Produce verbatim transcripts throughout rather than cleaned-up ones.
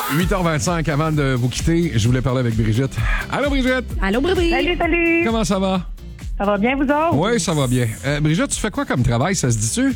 huit heures vingt-cinq, avant de vous quitter, je voulais parler avec Brigitte. Allô, Brigitte? Allô, Brigitte? Salut, salut! Comment ça va? Ça va bien, vous autres? Oui, ça va bien. Euh, Brigitte, tu fais quoi comme travail, ça se dit-tu?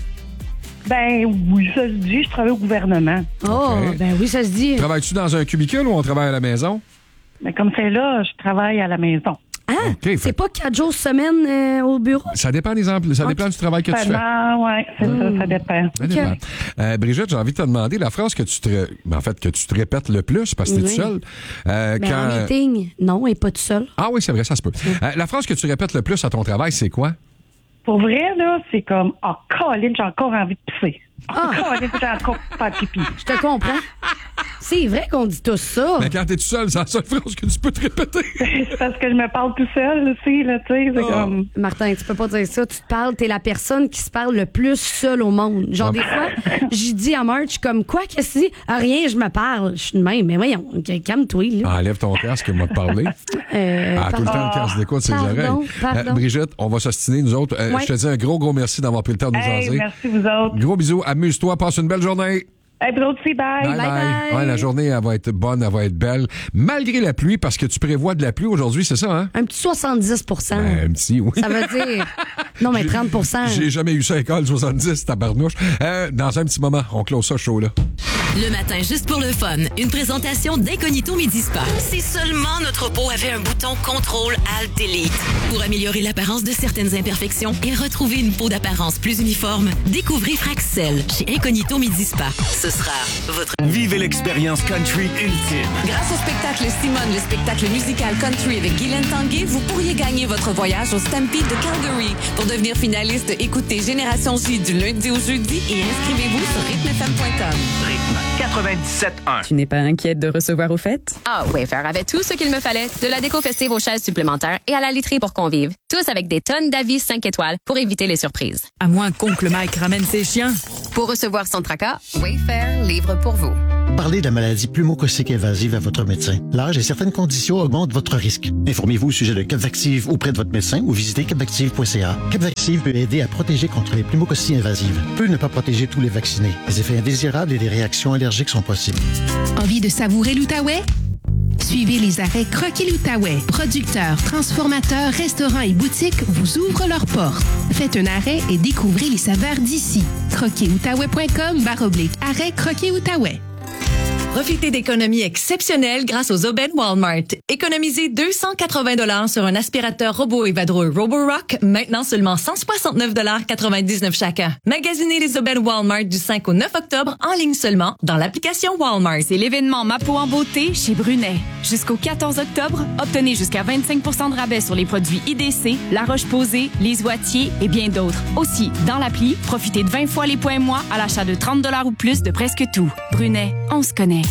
Ben oui, ça se dit, je travaille au gouvernement. Oh, Okay. ben oui, ça se dit. Travailles-tu dans un cubicule ou on travaille à la maison? Mais comme c'est là, je travaille à la maison. Ah, Okay, c'est fait- pas quatre jours semaine euh, au bureau? Ça dépend des empl- ça dépend du travail que tu fais. Ah, ouais, c'est ça, ça dépend. Ça dépend. Euh, Brigitte, j'ai envie de te demander la phrase que tu te, ré- en fait, que tu te répètes le plus parce que t'es Oui. tout seul. Euh, Ben, en quand... meeting, non, elle n'est pas tout seul. Ah oui, c'est vrai, ça se peut. Euh, la phrase que tu répètes le plus à ton travail, c'est quoi? Pour vrai, là, c'est comme, oh, Colin, j'ai encore envie de pisser. Oh, Ah. Colin, j'ai encore pas de pipi. Je te comprends. C'est vrai qu'on dit tout ça. Mais quand t'es tout seul, c'est la seule phrase que tu peux te répéter. C'est parce que je me parle tout seul aussi, là, tu sais, c'est Oh. comme... Martin, tu peux pas dire ça. Tu te parles, t'es la personne qui se parle le plus seule au monde. Genre, des fois, j'ai dit à March comme, quoi, qu'est-ce que c'est? Ah, rien, je me parle. Je suis de même. Mais voyons, calme-toi, là. Ah, enlève ton casque et moi te parler. Euh, Ah, tout le pardon. temps, le casque d'écoute, ses Pardon, oreilles. pardon. Brigitte, on va s'ostiner, nous autres. Euh, Ouais. Je te dis un gros, gros merci d'avoir pris le temps de nous Hey, jaser. merci vous autres. Gros bisous, amuse-toi, passe une belle journée. Hey, vous autres aussi, bye. Bye bye. bye. Ouais, la journée, elle va être bonne, elle va être belle. Malgré la pluie, parce que tu prévois de la pluie aujourd'hui, c'est ça, hein? Un petit soixante-dix pour cent. Ben, un petit, oui. Ça veut dire. Non, mais trente pour cent. J'ai jamais eu ça à l'école, soixante-dix, tabarnouche. Euh, dans un petit moment, on close ça chaud, là. Le matin, juste pour le fun, une présentation d'Incognito Midi Spa. Si seulement notre peau avait un bouton contrôle alt delete pour améliorer l'apparence de certaines imperfections et retrouver une peau d'apparence plus uniforme, découvrez Fraxel chez Incognito Midi Spa. Ce sera votre... Vivez l'expérience country ultime. Grâce au spectacle Simone, le spectacle musical country avec Guylaine Tanguay, vous pourriez gagner votre voyage au Stampede de Calgary. Pour devenir finaliste, écoutez Génération J du lundi au jeudi et inscrivez-vous sur rythme f m point com. Rythme quatre-vingt-dix-sept un. Tu n'es pas inquiète de recevoir aux fêtes? Ah, Wayfair avait tout ce qu'il me fallait, de la déco festive aux chaises supplémentaires et à la literie pour convives. Tous avec des tonnes d'avis cinq étoiles pour éviter les surprises. À moins qu'oncle Mike ramène ses chiens. Pour recevoir son tracas, Wayfair livre pour vous. Parlez de la maladie pneumococcique invasive à votre médecin. L'âge et certaines conditions augmentent votre risque. Informez-vous au sujet de Capvaxive auprès de votre médecin ou visitez capvaxive point c a. Capvaxive peut aider à protéger contre les pneumococcies invasives. Peut ne pas protéger tous les vaccinés. Les effets indésirables et les réactions allergiques sont possibles. Envie de savourer l'Outaouais? Suivez les arrêts Croquis l'Outaouais. Producteurs, transformateurs, restaurants et boutiques vous ouvrent leurs portes. Faites un arrêt et découvrez les saveurs d'ici. croquis outaouais point com barre oblique arrêt Croquis Outaouais. Profitez d'économies exceptionnelles grâce aux aubaines Walmart. Économisez deux cent quatre-vingts dollars sur un aspirateur robot et vadrouille Roborock, maintenant seulement cent soixante-neuf dollars quatre-vingt-dix-neuf chacun. Magasinez les aubaines Walmart du cinq au neuf octobre en ligne seulement dans l'application Walmart. C'est l'événement Ma peau en beauté chez Brunet. Jusqu'au quatorze octobre, obtenez jusqu'à vingt-cinq pour cent de rabais sur les produits I D C, La Roche-Posay, Les Oitiers et bien d'autres. Aussi, dans l'appli, profitez de vingt fois les points mois à l'achat de trente dollars ou plus de presque tout. Brunet, on se connaît.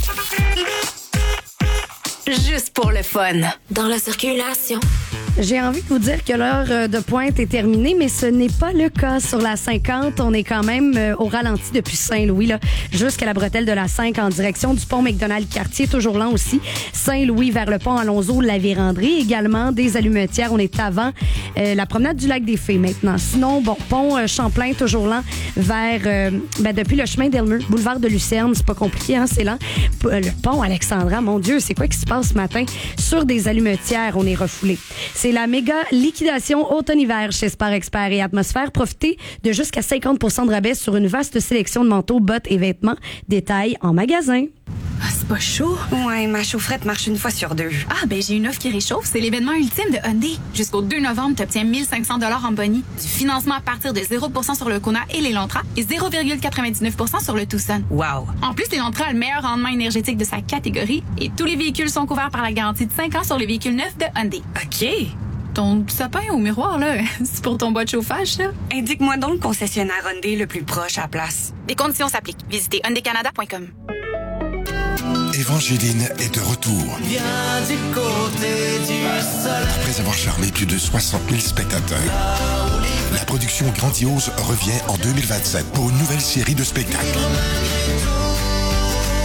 Juste pour le fun. Dans la circulation. J'ai envie de vous dire que l'heure de pointe est terminée, mais ce n'est pas le cas sur la cinquante. On est quand même au ralenti depuis Saint-Louis, là, jusqu'à la bretelle de la cinq en direction du pont McDonald-Cartier, toujours lent aussi. Saint-Louis vers le pont Alonzo, la Vérandrie, également des allumetières. On est avant euh, la promenade du lac des Fées maintenant. Sinon, bon, pont euh, Champlain, toujours lent vers, euh, ben, depuis le chemin d'Elmeux, boulevard de Lucerne, c'est pas compliqué, hein, c'est lent. P- euh, le pont Alexandra, mon Dieu, c'est quoi qui se passe ce matin? Sur des allumetières, on est refoulé. C'est la méga liquidation automne-hiver chez Sport Expert et Atmosphère. Profitez de jusqu'à cinquante pour cent de rabais sur une vaste sélection de manteaux, bottes et vêtements. Détails en magasin. Ah, c'est pas chaud? Ouais, ma chaufferette marche une fois sur deux. Ah, ben j'ai une offre qui réchauffe. C'est l'événement ultime de Hyundai. Jusqu'au deux novembre, tu obtiens mille cinq cents dollars en boni, du financement à partir de zéro pour cent sur le Kona et l'Elantra et zéro virgule quatre-vingt-dix-neuf pour cent sur le Tucson. Wow! En plus, l'Elantra a le meilleur rendement énergétique de sa catégorie et tous les véhicules sont couverts par la garantie de cinq ans sur les véhicules neufs de Hyundai. OK. Ton sapin au miroir, là, c'est pour ton bas de chauffage, ça? Indique-moi donc le concessionnaire Hyundai le plus proche à la place. Des conditions s'appliquent. Visitez hyundai canada point com. Évangeline est de retour. Viens du côté du soleil. Après avoir charmé plus de soixante mille spectateurs, la production grandiose revient en deux mille vingt-sept pour une nouvelle série de spectacles. Une histoire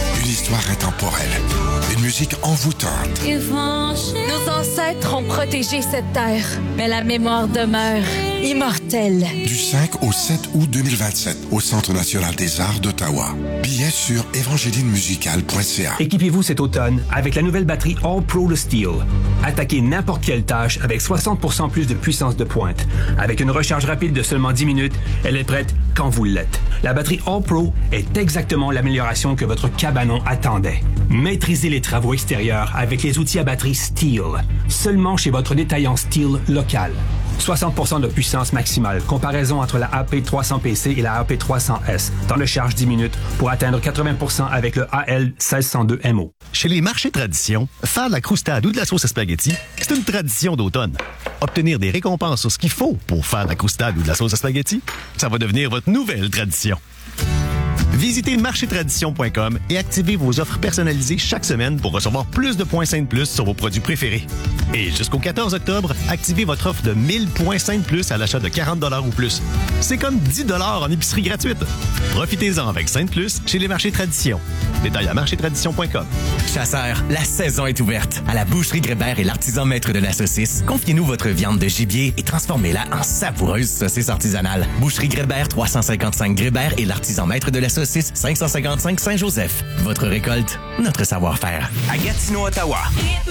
histoire intemporelle. Une musique envoûtante. Nos ancêtres ont protégé cette terre, mais la mémoire demeure immortelle. Du cinq au sept août deux mille vingt-sept, au Centre national des arts d'Ottawa. Billets sur évangéline musicale point c a. Équipez-vous cet automne avec la nouvelle batterie All Pro Le Steel. Attaquez n'importe quelle tâche avec soixante pour cent plus de puissance de pointe. Avec une recharge rapide de seulement dix minutes, elle est prête quand vous l'êtes. La batterie All Pro est exactement l'amélioration que votre cabanon attendait. Maîtrisez les travaux extérieurs avec les outils à batterie Steel. Seulement chez votre détaillant Steel local. soixante pour cent de puissance maximale. Comparaison entre la A P trois cents P C et la A P trois cents S. Temps de charge dix minutes pour atteindre quatre-vingts pour cent avec le A L seize cent deux M O. Chez les marchés tradition, faire de la croustade ou de la sauce à spaghetti, c'est une tradition d'automne. Obtenir des récompenses sur ce qu'il faut pour faire de la croustade ou de la sauce à spaghetti, ça va devenir votre nouvelle tradition. Visitez marché tradition point com et activez vos offres personnalisées chaque semaine pour recevoir plus de points Saint Plus sur vos produits préférés. Et jusqu'au quatorze octobre, activez votre offre de mille points Saint Plus à l'achat de quarante dollars ou plus. C'est comme dix dollars en épicerie gratuite. Profitez-en avec Saint Plus chez les marchés tradition. Détail à marché tradition point com. Chasseurs, la saison est ouverte. À la boucherie Grébert et l'artisan maître de la saucisse, confiez-nous votre viande de gibier et transformez-la en savoureuse saucisse artisanale. Boucherie Grébert, trois cent cinquante-cinq Grébert et l'artisan maître de la saucisse, cinq cent cinquante-cinq Saint-Joseph. Votre récolte, notre savoir-faire. À Gatineau, Ottawa.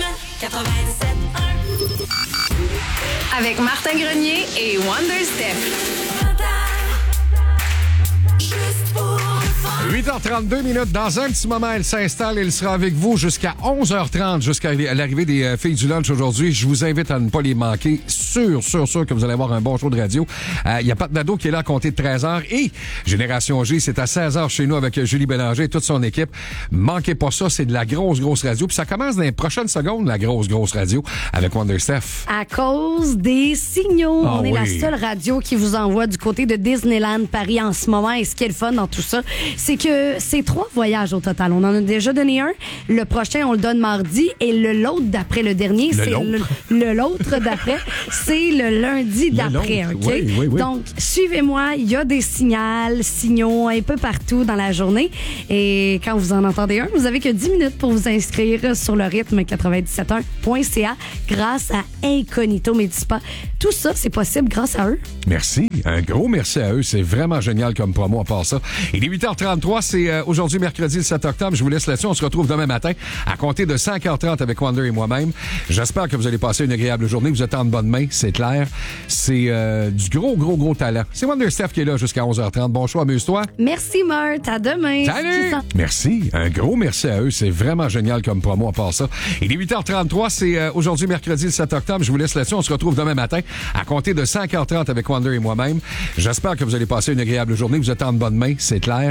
Avec Martin Grenier et Wonder Steph. huit heures trente-deux minutes. Dans un petit moment, elle s'installe. Il sera avec vous jusqu'à onze heures trente, jusqu'à l'arrivée des euh, filles du lunch aujourd'hui. Je vous invite à ne pas les manquer. Sûr, sûr, sûr que vous allez avoir un bon show de radio. Il euh, y a Pat Nadeau qui est là à compter de treize heures. Et Génération G, c'est à seize heures chez nous avec Julie Bélanger et toute son équipe. Manquez pas ça. C'est de la grosse, grosse radio. Puis ça commence dans les prochaines secondes, la grosse, grosse radio avec Wonder Steph. À cause des signaux. Ah, On est oui. la seule radio qui vous envoie du côté de Disneyland Paris en ce moment. Et ce qui est le fun dans tout ça, c'est que c'est trois voyages au total. On en a déjà donné un. Le prochain, on le donne mardi. Et le l'autre d'après, le dernier, Le c'est l'autre. le, le l'autre d'après, c'est le lundi Le d'après. l'autre. OK? Oui, oui, oui. Donc, suivez-moi. Il y a des signaux, signaux un peu partout dans la journée. Et quand vous en entendez un, vous avez que dix minutes pour vous inscrire sur le rythme quatre-vingt-dix-sept point un point c a grâce à Incognito Médispa. Tout ça, c'est possible grâce à eux. Merci. Un gros merci à eux. C'est vraiment génial comme promo à part ça. Il est huit heures trente-trois. C'est euh, aujourd'hui, mercredi, le sept octobre. Je vous laisse là-dessus. On se retrouve demain matin à compter de cinq heures trente avec Wonder et moi-même. J'espère que vous allez passer une agréable journée. Vous êtes en bonne main, c'est clair. C'est euh, du gros, gros, gros talent. C'est Wonder Steph qui est là jusqu'à onze heures trente. Bon choix, amuse-toi. Merci, Marthe. À demain. Salut! Merci. Un gros merci à eux. C'est vraiment génial comme promo à part ça. Il est huit heures trente-trois. C'est euh, aujourd'hui, mercredi, le sept octobre. Je vous laisse là-dessus. On se retrouve demain matin à compter de cinq heures trente avec Wonder et moi-même. J'espère que vous allez passer une agréable journée. Vous êtes en bonne main, c'est clair.